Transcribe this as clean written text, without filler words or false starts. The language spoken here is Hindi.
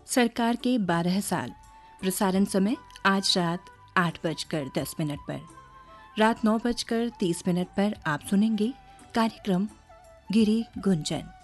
सरकार के 12 साल। प्रसारण समय आज रात 8:10 पर। रात 9:30 पर आप सुनेंगे कार्यक्रम गिरी गुंजन।